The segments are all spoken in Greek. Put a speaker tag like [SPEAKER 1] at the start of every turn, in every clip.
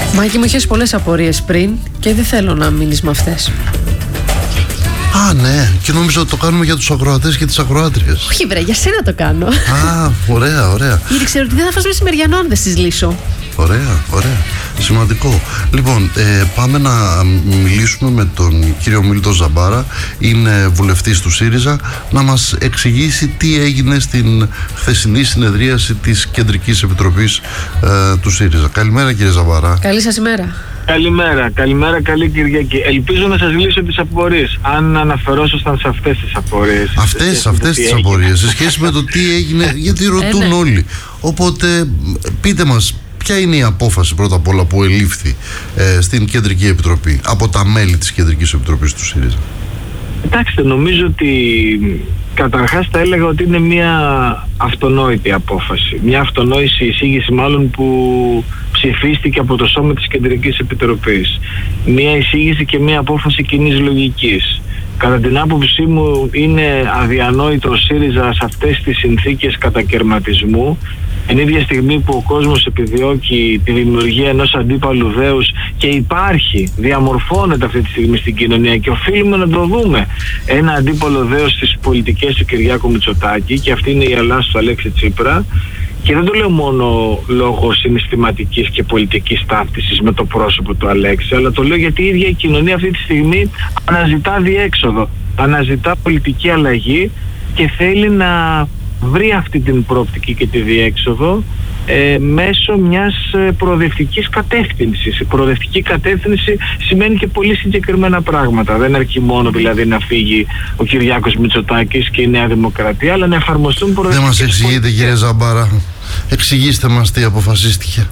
[SPEAKER 1] Μάκη, μου είχες πολλές απορίες πριν και δεν θέλω να μείνεις με αυτές.
[SPEAKER 2] Α, ναι, και νομίζω ότι το κάνουμε για τους ακροατές και τις ακροάτριες.
[SPEAKER 1] Όχι βρε, για σένα το κάνω.
[SPEAKER 2] Α, ωραία, ωραία.
[SPEAKER 1] Γιατί ξέρω ότι δεν θα φας μεσημεριανό αν δεν στις λύσω.
[SPEAKER 2] Ωραία, ωραία. Σημαντικό. Λοιπόν, πάμε να μιλήσουμε με τον κύριο Μίλτο Ζαμπάρα. Είναι βουλευτής του ΣΥΡΙΖΑ. Να μας εξηγήσει τι έγινε στην χθεσινή συνεδρίαση της Κεντρικής Επιτροπής του ΣΥΡΙΖΑ. Καλημέρα, κύριε Ζαμπάρα.
[SPEAKER 1] Καλή σας ημέρα.
[SPEAKER 3] Καλημέρα, καλή Κυριακή. Ελπίζω να σας λύσω τις απορίες. Αν αναφερόσασταν σε αυτές τις απορίες.
[SPEAKER 2] Αυτές τις απορίες, σε σχέση με το τι έγινε, γιατί ρωτούν όλοι. Οπότε, πείτε μας, ποια είναι η απόφαση πρώτα απ' όλα που ελήφθη στην Κεντρική Επιτροπή, από τα μέλη της Κεντρικής Επιτροπής του ΣΥΡΙΖΑ?
[SPEAKER 3] Κοιτάξτε, νομίζω ότι καταρχάς θα έλεγα ότι είναι μια αυτονόητη απόφαση. Μια αυτονόητη εισήγηση μάλλον που ψηφίστηκε από το σώμα της Κεντρικής Επιτροπής. Μια εισήγηση και μια απόφαση κοινής λογικής. Κατά την άποψή μου είναι αδιανόητο ο ΣΥΡΙΖΑ σε αυτές τις συνθήκες κατακερματισμού, την ίδια στιγμή που ο κόσμος επιδιώκει τη δημιουργία ενός αντίπαλου δέους και διαμορφώνεται αυτή τη στιγμή στην κοινωνία και οφείλουμε να το δούμε. Ένα αντίπαλο δέος στις πολιτικές του Κυριάκου Μητσοτάκη, και αυτή είναι η Ελλάς του Αλέξη Τσίπρα. Και δεν το λέω μόνο λόγω συναισθηματικής και πολιτικής ταύτισης με το πρόσωπο του Αλέξη, αλλά το λέω γιατί η ίδια η κοινωνία αυτή τη στιγμή αναζητά διέξοδο, αναζητά πολιτική αλλαγή και θέλει να βρει αυτή την προοπτική και τη διέξοδο μέσω μιας προοδευτικής κατεύθυνσης. Η προοδευτική κατεύθυνση σημαίνει και πολύ συγκεκριμένα πράγματα. Δεν αρκεί μόνο δηλαδή να φύγει ο Κυριάκος Μητσοτάκης και η Νέα Δημοκρατία, αλλά να εφαρμοστούν προοδευτικές.
[SPEAKER 2] Δεν μας εξηγείτε, κύριε Ζαμπάρα. Εξηγήστε μας τι αποφασίστηκε.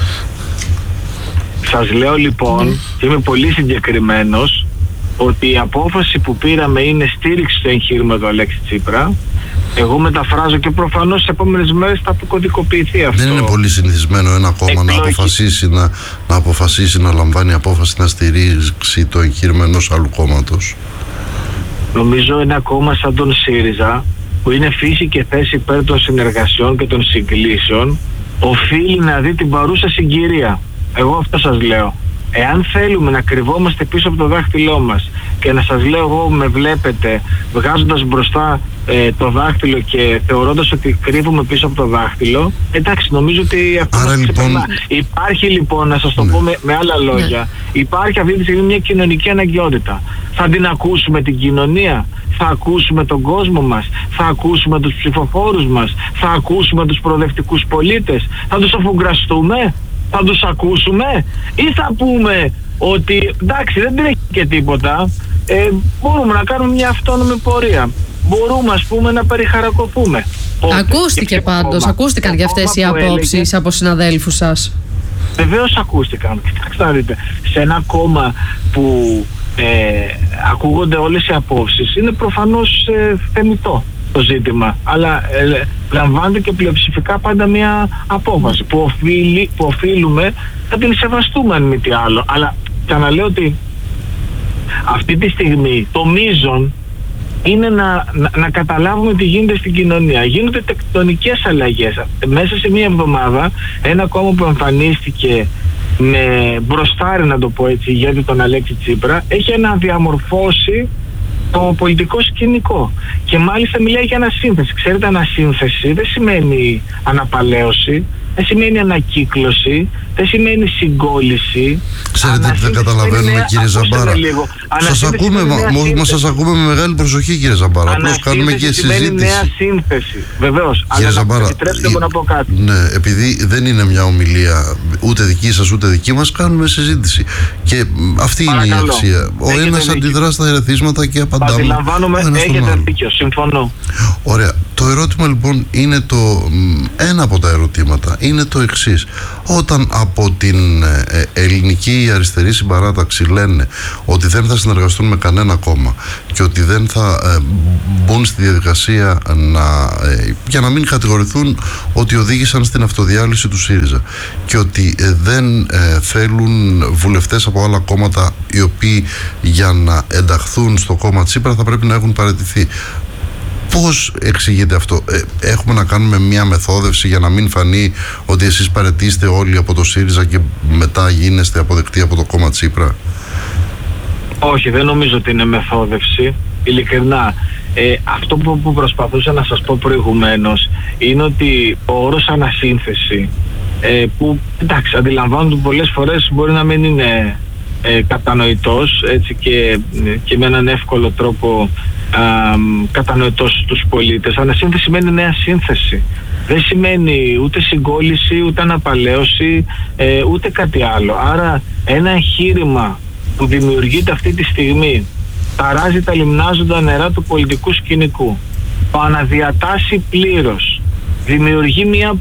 [SPEAKER 3] Σας λέω λοιπόν, και είμαι πολύ συγκεκριμένος, ότι η απόφαση που πήραμε είναι στήριξη στο εγχείρημα του Αλέξη Τσίπρα. Εγώ μεταφράζω και προφανώς στις επόμενες μέρες θα αποκωδικοποιηθεί αυτό.
[SPEAKER 2] Δεν είναι πολύ συνηθισμένο ένα κόμμα να αποφασίσει να λαμβάνει απόφαση να στηρίξει το εγχείρημα ενός άλλου κόμματος.
[SPEAKER 3] Νομίζω ένα κόμμα σαν τον ΣΥΡΙΖΑ, που είναι φύση και θέση υπέρ των συνεργασιών και των συγκλήσεων, οφείλει να δει την παρούσα συγκυρία. Εγώ αυτό σας λέω. Εάν θέλουμε να κρυβόμαστε πίσω από το δάχτυλό μας και να σας λέω, εγώ με βλέπετε βγάζοντας μπροστά το δάχτυλο και θεωρώντας ότι κρύβουμε πίσω από το δάχτυλο, εντάξει, νομίζω ότι αυτό μας ξεπερνά. Υπάρχει λοιπόν, να σας το πω με άλλα λόγια, υπάρχει αυτή τη στιγμή μια κοινωνική αναγκαιότητα. Θα την ακούσουμε την κοινωνία, θα ακούσουμε τον κόσμο μας, θα ακούσουμε τους ψηφοφόρους μας, θα ακούσουμε τους προοδευτικούς πολίτες, θα τους αφουγκραστούμε, θα τους ακούσουμε, ή θα πούμε ότι εντάξει, δεν τρέχει και τίποτα, μπορούμε να κάνουμε μια αυτόνομη πορεία, μπορούμε ας πούμε να περιχαρακωθούμε.
[SPEAKER 1] Ακούστηκε πάντως, ακούστηκαν για αυτές οι απόψεις από συναδέλφους σας?
[SPEAKER 3] Βεβαίως ακούστηκαν. Κοιτάξτε να δείτε, σε ένα κόμμα που ακούγονται όλες οι απόψεις, είναι προφανώς θεμιτό το ζήτημα, αλλά λαμβάνεται και πλειοψηφικά πάντα μια απόφαση που οφείλουμε να την σεβαστούμε, αν μη τι άλλο. Αλλά ξαναλέω ότι αυτή τη στιγμή το μείζον είναι να καταλάβουμε τι γίνεται στην κοινωνία. Γίνονται τεκτονικές αλλαγές. Μέσα σε μία εβδομάδα ένα κόμμα που εμφανίστηκε με μπροστάρι, να το πω έτσι, γιατί τον Αλέξη Τσίπρα, έχει αναδιαμορφώσει το πολιτικό σκηνικό. Και μάλιστα μιλάει για ανασύνθεση. Ξέρετε, ανασύνθεση δεν σημαίνει αναπαλαίωση, δεν σημαίνει ανακύκλωση, δεν σημαίνει συγκόλληση.
[SPEAKER 2] Ξέρετε τι δεν καταλαβαίνουμε, κύριε Ζαμπάρα? Σας ακούμε με μεγάλη προσοχή, κύριε Ζαμπάρα. Απλώς κάνουμε και συζήτηση.
[SPEAKER 3] Σημαίνει νέα σύνθεση. Βεβαίως.
[SPEAKER 2] Κύριε Ζαμπάρα,
[SPEAKER 3] επιτρέψτε μου να πω κάτι.
[SPEAKER 2] Ναι, επειδή δεν είναι μια ομιλία ούτε δική σας ούτε δική μας, κάνουμε συζήτηση. Και αυτή είναι η αξία. Ο ένας αντιδρά στα ερεθίσματα και απαντάμε.
[SPEAKER 3] Αντιλαμβάνομαι, έχετε δίκιο. Συμφωνώ.
[SPEAKER 2] Ωραία. Το ερώτημα λοιπόν είναι ένα από τα ερωτήματα είναι το εξής. Όταν από την ελληνική αριστερή συμπαράταξη λένε ότι δεν θα συνεργαστούν με κανένα κόμμα και ότι δεν θα μπουν στη διαδικασία για να μην κατηγορηθούν ότι οδήγησαν στην αυτοδιάλυση του ΣΥΡΙΖΑ και ότι δεν θέλουν βουλευτές από άλλα κόμματα οι οποίοι για να ενταχθούν στο κόμμα Τσίπρα θα πρέπει να έχουν παραιτηθεί, Πώς εξηγείται αυτό? Έχουμε να κάνουμε μια μεθόδευση για να μην φανεί ότι εσείς παραιτείστε όλοι από το ΣΥΡΙΖΑ και μετά γίνεστε αποδεκτοί από το κόμμα Τσίπρα?
[SPEAKER 3] Όχι, δεν νομίζω ότι είναι μεθόδευση, ειλικρινά. Αυτό που προσπαθούσα να σας πω προηγουμένως είναι ότι ο όρος ανασύνθεση, που εντάξει, αντιλαμβάνονται πολλές φορές μπορεί να μην είναι κατανοητός, έτσι, και με έναν εύκολο τρόπο κατανοητός στους πολίτες. Ανασύνθεση σημαίνει νέα σύνθεση. Δεν σημαίνει ούτε συγκόλληση, ούτε αναπαλαίωση, ούτε κάτι άλλο. Άρα ένα εγχείρημα που δημιουργείται αυτή τη στιγμή ταράζει τα λιμνάζοντα νερά του πολιτικού σκηνικού, το αναδιατάσσει πλήρως, δημιουργεί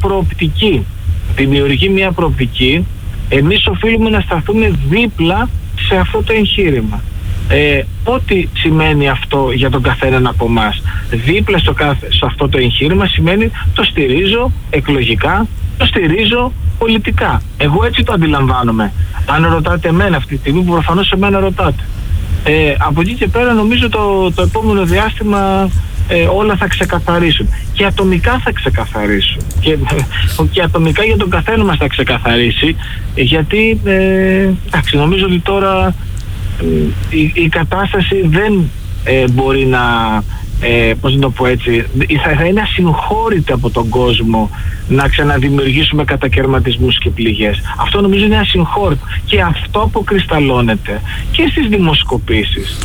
[SPEAKER 3] μια προοπτική. Εμείς οφείλουμε να σταθούμε δίπλα σε αυτό το εγχείρημα. Ό,τι σημαίνει αυτό για τον καθέναν από εμάς, δίπλα σε αυτό το εγχείρημα σημαίνει το στηρίζω εκλογικά, το στηρίζω πολιτικά. Εγώ έτσι το αντιλαμβάνομαι. Αν ρωτάτε εμένα αυτή τη στιγμή, που προφανώς εμένα ρωτάτε, από εκεί και πέρα νομίζω το επόμενο διάστημα όλα θα ξεκαθαρίσουν. Και ατομικά θα ξεκαθαρίσουν. Και ατομικά για τον καθένα μας θα ξεκαθαρίσει. Γιατί εντάξει, νομίζω ότι τώρα η κατάσταση δεν μπορεί να, πώς να το πω έτσι, θα είναι ασυγχώρητη από τον κόσμο να ξαναδημιουργήσουμε κατακαιρματισμούς και πληγές. Αυτό νομίζω είναι ασυγχώρητο και αυτό αποκρισταλώνεται και στις δημοσκοπήσεις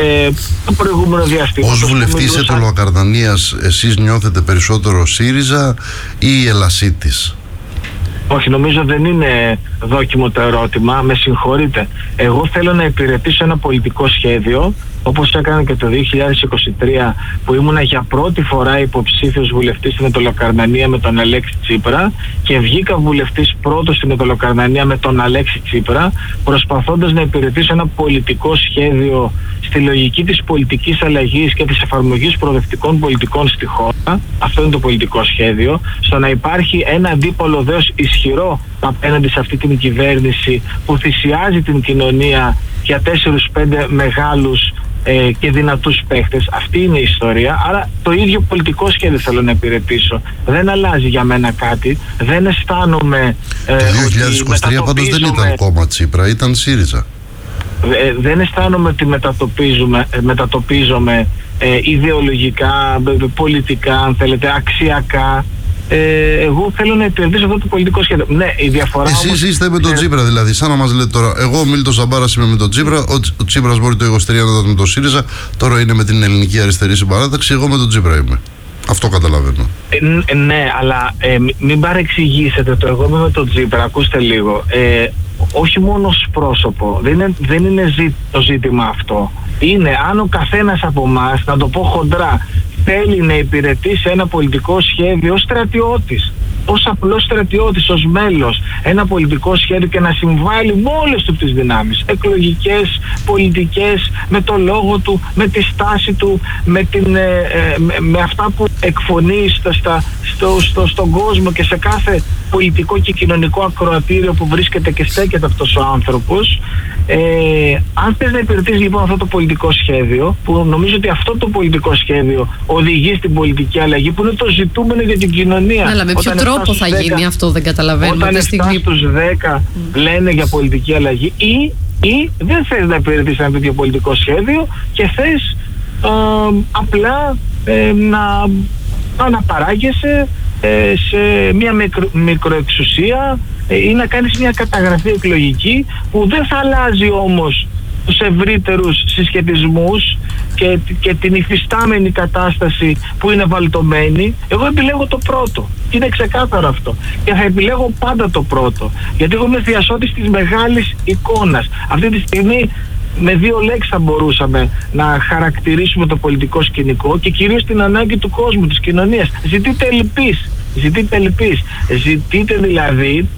[SPEAKER 3] το προηγούμενο διάστημα.
[SPEAKER 2] Ως βουλευτής Αιτωλοκαρνανίας, εσείς νιώθετε περισσότερο ΣΥΡΙΖΑ ή Ελασίτης?
[SPEAKER 3] Όχι, νομίζω δεν είναι δόκιμο το ερώτημα, με συγχωρείτε. Εγώ θέλω να υπηρετήσω ένα πολιτικό σχέδιο, όπως έκανα και το 2023, που ήμουνα για πρώτη φορά υποψήφιος βουλευτής στην Αιτωλοκαρνανία με τον Αλέξη Τσίπρα και βγήκα βουλευτής πρώτος στην Αιτωλοκαρνανία με τον Αλέξη Τσίπρα, προσπαθώντας να υπηρετήσω ένα πολιτικό σχέδιο στη λογική της πολιτικής αλλαγής και της εφαρμογής προοδευτικών πολιτικών στη χώρα. Αυτό είναι το πολιτικό σχέδιο, στο να υπάρχει ένα αντίπολο δέος ισχυρό απέναντι σε αυτή την κυβέρνηση που θυσιάζει την κοινωνία για 4-5 μεγάλους και δυνατούς παίχτες. Αυτή είναι η ιστορία. Άρα το ίδιο πολιτικό σχέδιο θέλω να υπηρετήσω. Δεν αλλάζει για μένα κάτι. Δεν αισθάνομαι
[SPEAKER 2] το 2023 πάντως δεν ήταν κόμμα Τσίπρα, ήταν ΣΥΡΙΖΑ.
[SPEAKER 3] Δεν αισθάνομαι ότι μετατοπίζομαι ιδεολογικά, πολιτικά, αν θέλετε, αξιακά. Εγώ θέλω να υπηρετήσω αυτό το πολιτικό σχέδιο. Ναι, η διαφορά.
[SPEAKER 2] Εσείς είστε με τον Τσίπρα, δηλαδή. Σαν να μας λέτε τώρα, εγώ ο Μίλτος Ζαμπάρας είμαι με τον Τσίπρα. Ο Τσίπρας μπορεί το 23 να ήταν με τον ΣΥΡΙΖΑ. Τώρα είναι με την Ελληνική Αριστερή Συμπαράταξη. Εγώ με τον Τσίπρα είμαι. Αυτό καταλαβαίνω.
[SPEAKER 3] Ναι, αλλά μην παρεξηγήσετε το εγώ είμαι με τον Τσίπρα. Ακούστε λίγο. Όχι μόνο ως πρόσωπο. Δεν είναι το ζήτημα αυτό. Είναι αν ο καθένας από εμάς, να το πω χοντρά, θέλει να υπηρετήσει ένα πολιτικό σχέδιο ως στρατιώτης, ως απλός στρατιώτης, ως μέλος, ένα πολιτικό σχέδιο και να συμβάλλει με όλες του τις δυνάμεις, εκλογικές, πολιτικές, με το λόγο του, με τη στάση του, με αυτά που εκφωνεί στον κόσμο και σε κάθε πολιτικό και κοινωνικό ακροατήριο που βρίσκεται και στέκεται αυτός ο άνθρωπος. Αν θες να υπηρετήσεις λοιπόν αυτό το πολιτικό σχέδιο, που νομίζω ότι αυτό το πολιτικό σχέδιο οδηγεί στην πολιτική αλλαγή, που είναι το ζητούμενο για την κοινωνία.
[SPEAKER 1] Αλλά με ποιο τρόπο θα γίνει αυτό, δεν καταλαβαίνω.
[SPEAKER 3] Όταν 7 στους 10 λένε για πολιτική αλλαγή, ή δεν θες να υπηρετήσεις ένα τέτοιο πολιτικό σχέδιο και θες απλά να αναπαράγεσαι σε μια μικροεξουσία ή να κάνεις μια καταγραφή εκλογική που δεν θα αλλάζει όμως τους ευρύτερους συσχετισμούς και την υφιστάμενη κατάσταση που είναι βαλτωμένη. Εγώ επιλέγω το πρώτο. Είναι ξεκάθαρο αυτό. Και θα επιλέγω πάντα το πρώτο. Γιατί εγώ είμαι διασώτης της μεγάλης εικόνας. Αυτή τη στιγμή με 2 λέξεις θα μπορούσαμε να χαρακτηρίσουμε το πολιτικό σκηνικό και κυρίως την ανάγκη του κόσμου, της κοινωνίας. Ζητείτε ελπίς. Ζητείτε δηλαδή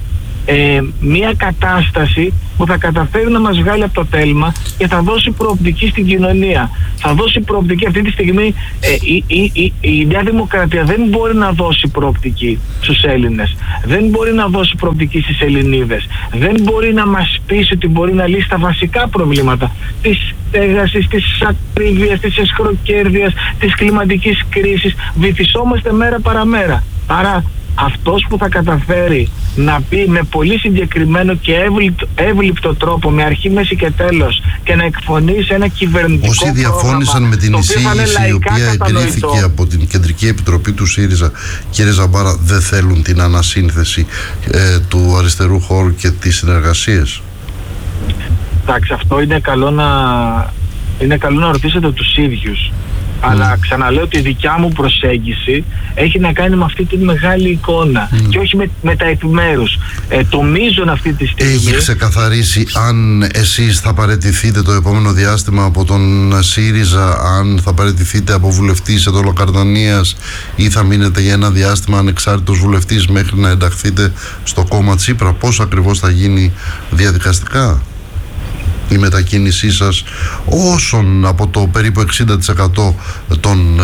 [SPEAKER 3] μια κατάσταση που θα καταφέρει να μας βγάλει από το τέλμα και θα δώσει προοπτική στην κοινωνία. Θα δώσει προοπτική. Αυτή τη στιγμή η Νέα Δημοκρατία δεν μπορεί να δώσει προοπτική στους Έλληνες. Δεν μπορεί να δώσει προοπτική στις Ελληνίδες. Δεν μπορεί να μας πείσει ότι μπορεί να λύσει τα βασικά προβλήματα της στέγασης, της ακρίβειας, της εσχροκέρδειας, της κλιματικής κρίσης. Βυθισόμαστε μέρα παραμέρα. Άρα αυτός που θα καταφέρει να πει με πολύ συγκεκριμένο και εύληπτο τρόπο, με αρχή, μέση και τέλος, και να εκφωνήσει ένα κυβερνητικό
[SPEAKER 2] όσοι διαφώνησαν με την εισήγηση η οποία εγκρίθηκε από την Κεντρική Επιτροπή του ΣΥΡΙΖΑ, κύριε Ζαμπάρα, δεν θέλουν την ανασύνθεση του αριστερού χώρου και τις συνεργασίες?
[SPEAKER 3] Εντάξει, αυτό είναι καλό να ρωτήσετε τους ίδιους. Αλλά ξαναλέω ότι η δικιά μου προσέγγιση έχει να κάνει με αυτή τη μεγάλη εικόνα και όχι με τα επιμέρους. Το μείζον αυτή τη στιγμή...
[SPEAKER 2] Έχει ξεκαθαρίσει αν εσείς θα παραιτηθείτε το επόμενο διάστημα από τον ΣΥΡΙΖΑ, αν θα παραιτηθείτε από βουλευτής Εδωλοκαρδανίας ή θα μείνετε για ένα διάστημα ανεξάρτητος βουλευτής μέχρι να ενταχθείτε στο κόμμα Τσίπρα? Πώς ακριβώς θα γίνει διαδικαστικά η μετακίνησή σας όσων από το περίπου 60% των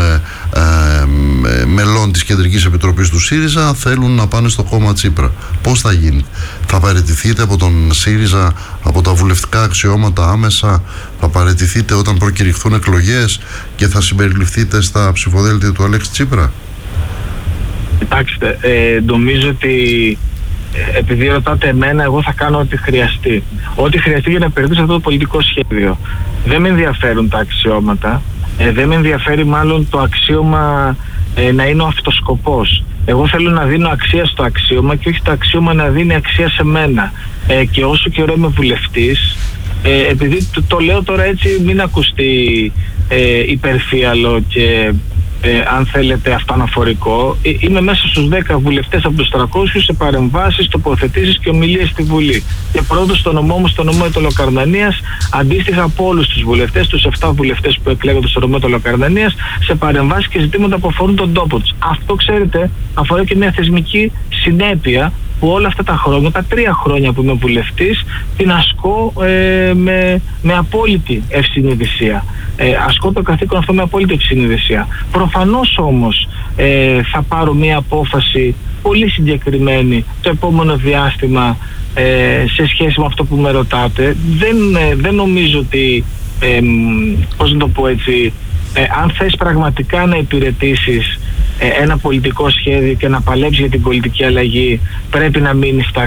[SPEAKER 2] μελών της Κεντρικής Επιτροπής του ΣΥΡΙΖΑ θέλουν να πάνε στο κόμμα Τσίπρα? Πώς θα γίνει? Θα παραιτηθείτε από τον ΣΥΡΙΖΑ, από τα βουλευτικά αξιώματα άμεσα? Θα παραιτηθείτε όταν προκηρυχθούν εκλογές και θα συμπεριληφθείτε στα ψηφοδέλτια του Αλέξη Τσίπρα?
[SPEAKER 3] Κοιτάξτε, νομίζω ότι επειδή ρωτάτε εμένα, εγώ θα κάνω ό,τι χρειαστεί. Ό,τι χρειαστεί για να περνήσω αυτό το πολιτικό σχέδιο. Δεν με ενδιαφέρουν τα αξιώματα. Δεν με ενδιαφέρει μάλλον το αξίωμα να είναι ο αυτοσκοπός. Εγώ θέλω να δίνω αξία στο αξίωμα και όχι το αξίωμα να δίνει αξία σε μένα. Και όσο καιρό είμαι βουλευτής, επειδή το λέω τώρα έτσι, μην ακουστεί υπερφύαλο και αν θέλετε αυτοαναφορικό, είμαι μέσα στους 10 βουλευτές από τους 300 σε παρεμβάσεις, τοποθετήσεις και ομιλίες στη Βουλή. Και πρώτος στο νομό μου, στο νομό Εδωλοκαρδανίας, αντίστοιχα από όλους τους βουλευτές, τους 7 βουλευτές που εκλέγονται στο νομό Εδωλοκαρδανίας, σε παρεμβάσεις και ζητήματα που αφορούν τον τόπο τους. Αυτό, ξέρετε, αφορά και μια θεσμική συνέπεια που όλα αυτά τα χρόνια, τα 3 χρόνια που είμαι βουλευτής, την ασκώ με απόλυτη ευσυνειδησία. Ασκώ το καθήκον αυτό με απόλυτη ευσυνειδησία. Προφανώς όμως θα πάρω μια απόφαση πολύ συγκεκριμένη το επόμενο διάστημα σε σχέση με αυτό που με ρωτάτε. Δεν νομίζω ότι, πώς να το πω έτσι, αν θες πραγματικά να υπηρετήσεις ένα πολιτικό σχέδιο και να παλέψεις για την πολιτική αλλαγή, πρέπει να μείνεις στα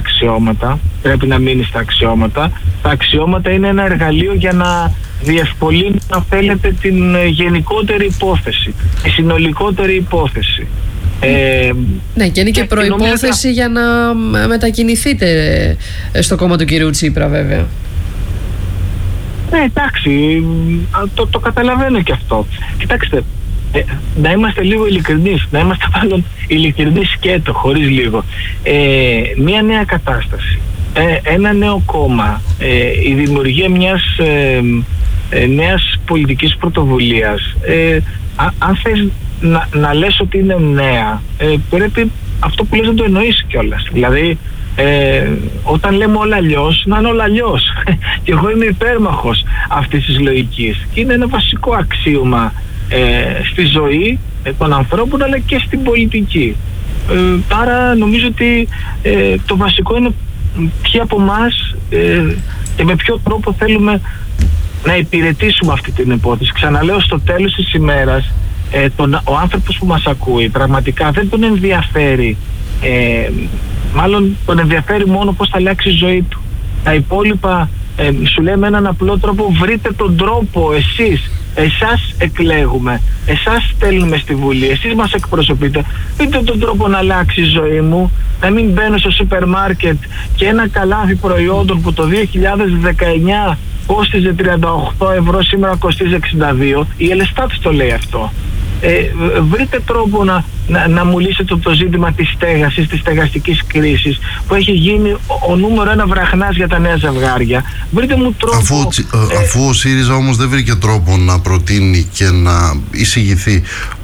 [SPEAKER 3] αξιώματα. Τα αξιώματα είναι ένα εργαλείο για να διευκολύνει, αν θέλετε, την γενικότερη υπόθεση, τη συνολικότερη υπόθεση.
[SPEAKER 1] Ναι, και είναι και προϋπόθεση για να μετακινηθείτε στο κόμμα του κυρίου Τσίπρα, βέβαια.
[SPEAKER 3] Ναι, εντάξει, το καταλαβαίνω και αυτό. Κοιτάξτε, να είμαστε λίγο ειλικρινείς, να είμαστε μάλλον ειλικρινείς σκέτο, χωρίς λίγο. Μια νέα κατάσταση, ένα νέο κόμμα, η δημιουργία μιας νέας πολιτικής πρωτοβουλίας, αν θες να λες ότι είναι νέα, πρέπει αυτό που λες να το εννοείς κιόλας. Δηλαδή, όταν λέμε όλα αλλιώς, να είναι όλα αλλιώς. Και εγώ είμαι υπέρμαχος αυτής της λογικής. Και είναι ένα βασικό αξίωμα στη ζωή των ανθρώπων, αλλά και στην πολιτική. Άρα νομίζω ότι το βασικό είναι ποιοι από εμάς και με ποιο τρόπο θέλουμε να υπηρετήσουμε αυτή την υπόθεση. Ξαναλέω, στο τέλος της ημέρας ο άνθρωπος που μας ακούει πραγματικά δεν τον ενδιαφέρει, μάλλον τον ενδιαφέρει μόνο πώς θα αλλάξει η ζωή του. Τα υπόλοιπα σου λέμε έναν απλό τρόπο: βρείτε τον τρόπο εσάς εκλέγουμε, εσάς στέλνουμε στη Βουλή, εσείς μας εκπροσωπείτε, βρείτε τον τρόπο να αλλάξει η ζωή μου, να μην μπαίνω στο σούπερ μάρκετ και ένα καλάθι προϊόντων που το 2019 κόστιζε 38 ευρώ, σήμερα κοστίζει 62. Η Ελεστάτ το λέει αυτό. Βρείτε τρόπο να μου λύσετε το ζήτημα της στέγασης, της στεγαστικής κρίσης, που έχει γίνει ο νούμερο 1 βραχνάς για τα νέα ζευγάρια. Βρείτε μου τρόπο.
[SPEAKER 2] Αφού ο ΣΥΡΙΖΑ όμως δεν βρήκε τρόπο να προτείνει και να εισηγηθεί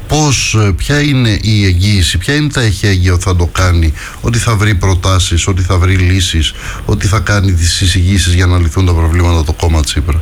[SPEAKER 2] ποια είναι η εγγύηση, ποια είναι τα εχέγγυα ότι θα το κάνει, ότι θα βρει προτάσεις, ότι θα βρει λύσεις, ότι θα κάνει τις εισηγήσεις για να λυθούν τα προβλήματα το κόμμα Τσίπρα?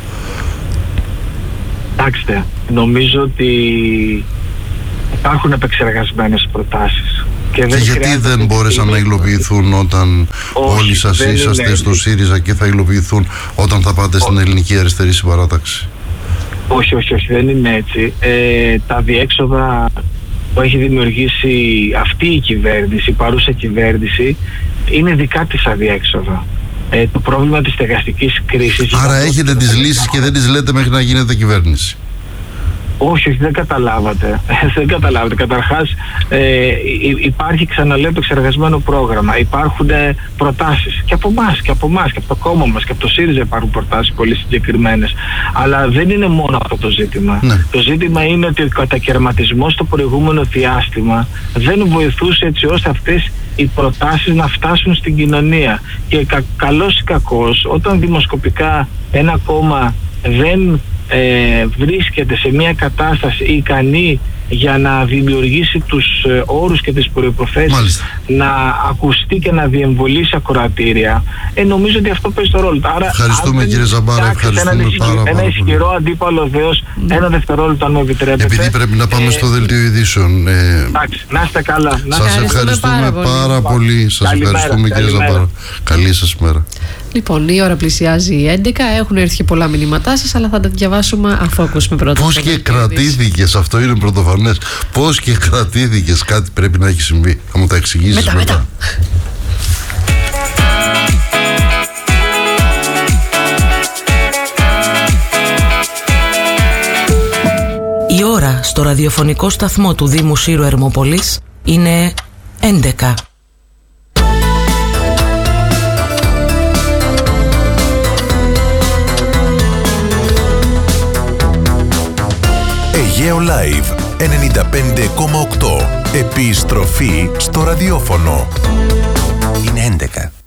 [SPEAKER 3] Κοιτάξτε, νομίζω ότι υπάρχουν επεξεργασμένες προτάσεις. Και
[SPEAKER 2] γιατί δεν μπόρεσαν να υλοποιηθούν όταν όλοι σας είσαστε στο ΣΥΡΙΖΑ και θα υλοποιηθούν όταν θα πάτε στην Ελληνική Αριστερή Συμπαράταξη?
[SPEAKER 3] Όχι, δεν είναι έτσι. Τα διέξοδα που έχει δημιουργήσει αυτή η κυβέρνηση, η παρούσα κυβέρνηση, είναι δικά της αδιέξοδα. Το πρόβλημα της στεγαστικής κρίσης...
[SPEAKER 2] Άρα έχετε τις λύσεις και δεν τις λέτε μέχρι να γίνετε κυβέρνηση?
[SPEAKER 3] Όχι, δεν καταλάβατε. Καταρχάς υπάρχει, ξαναλέω, επεξεργασμένο πρόγραμμα. Υπάρχουν προτάσεις και από εμάς και από το κόμμα μας και από το ΣΥΡΙΖΑ υπάρχουν προτάσεις πολύ συγκεκριμένες. Αλλά δεν είναι μόνο αυτό το ζήτημα. Ναι. Το ζήτημα είναι ότι ο κατακαιρματισμός στο προηγούμενο διάστημα δεν βοηθούσε έτσι ώστε αυτές οι προτάσεις να φτάσουν στην κοινωνία. Και καλώς ή κακώς, όταν δημοσκοπικά ένα κόμμα δεν βρίσκεται σε μια κατάσταση ικανή για να δημιουργήσει τους όρους και τις προϋποθέσεις να ακουστεί και να διεμβολήσει ακροατήρια, νομίζω ότι αυτό παίζει το ρόλο. Άρα,
[SPEAKER 2] ευχαριστούμε κύριε Ζαμπάρα, ευχαριστούμε πάρα πολύ.
[SPEAKER 3] Ένα ισχυρό αντίπαλο δέος, ένα δευτερόλεπτο αν μου επιτρέπετε.
[SPEAKER 2] Επειδή πρέπει να πάμε στο δελτίο ειδήσεων.
[SPEAKER 3] Εντάξει, να είστε καλά.
[SPEAKER 2] Σας ευχαριστούμε πάρα πολύ. Σας ευχαριστούμε κύριε Ζαμπάρα. Καλή σας μέρα.
[SPEAKER 1] Λοιπόν, η ώρα πλησιάζει 11, έχουν έρθει και πολλά μηνύματά σας, αλλά θα τα διαβάσουμε αφού ακούσουμε πρώτα.
[SPEAKER 2] Πώς και κρατήθηκες, αυτό είναι πρωτοφανές. Πώς και κρατήθηκες, κάτι πρέπει να έχει συμβεί. Θα μου τα εξηγήσεις μετά.
[SPEAKER 4] Η ώρα στο ραδιοφωνικό σταθμό του Δήμου Σύρου Ερμοπολής είναι 11.
[SPEAKER 5] Αιγαίο Live 95,8. Επιστροφή στο ραδιόφωνο. Είναι 11.